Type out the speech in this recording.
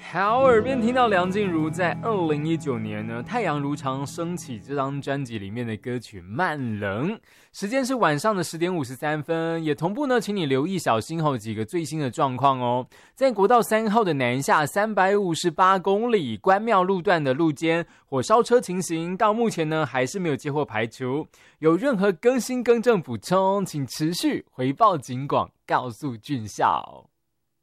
好，耳边听到梁静茹在2019年呢《太阳如常升起》这张专辑里面的歌曲《慢冷》，时间是晚上的10点53分，也同步呢，请你留意小心后几个最新的状况哦。在国道3号的南下358公里关庙路段的路肩火烧车情形，到目前呢还是没有接获排除，有任何更新更正补充，请持续回报警广，告诉俊孝。